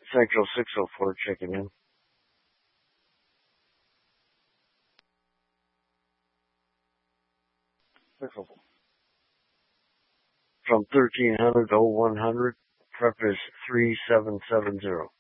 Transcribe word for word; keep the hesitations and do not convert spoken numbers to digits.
Central six oh four checking in. From thirteen hundred to one hundred, prep is three seven seven zero.